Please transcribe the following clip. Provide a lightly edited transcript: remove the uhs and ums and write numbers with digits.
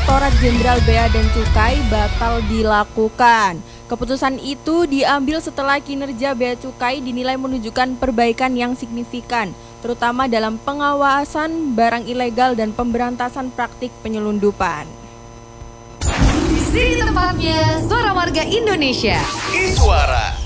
Direktorat Jenderal Bea dan Cukai batal dilakukan. Keputusan itu diambil setelah kinerja Bea Cukai dinilai menunjukkan perbaikan yang signifikan, terutama dalam pengawasan barang ilegal dan pemberantasan praktik penyelundupan. Di sini tempatnya Suara Warga Indonesia. Suara